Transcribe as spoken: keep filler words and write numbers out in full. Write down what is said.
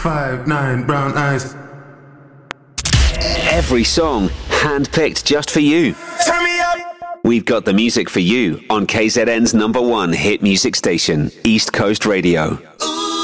Five, nine, brown eyes. Every song handpicked just for you. Turn me up. We've got the music for you on K Z N's number one hit music station, East Coast Radio. Ooh.